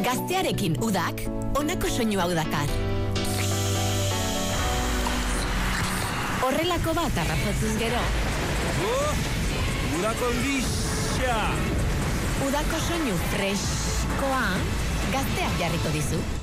Gaztearekin udak, honako soinu hau dakar. Horrelako bat arrazotzuz gero. Udako lixia! Udako soinu freskoa, gazteak jarriko dizu.